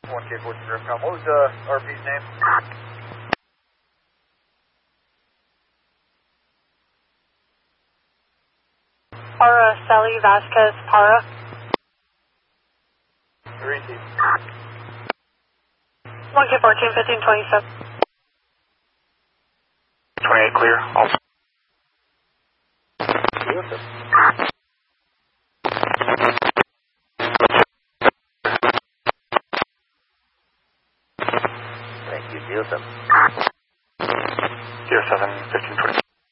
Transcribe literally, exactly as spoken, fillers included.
one K fourteen Ripcom. What was uh, R P's name? Araceli Vasquez Para. Receive. one K fourteen fifteen twenty-seven. twenty-eight clear. Also. Beautiful. Thank you, Joseph. zero seven fifteen twenty.